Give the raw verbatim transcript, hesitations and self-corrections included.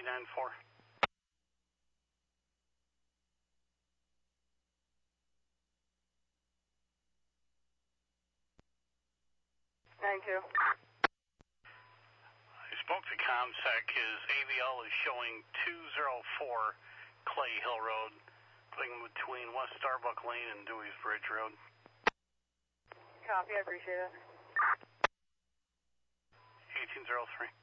three nine four. Thank you. I spoke to ComSec. His A V L is showing two oh four Clay Hill Road, putting him between West Starbuck Lane and Dewey's Bridge Road. Copy, I appreciate it. eighteen oh three.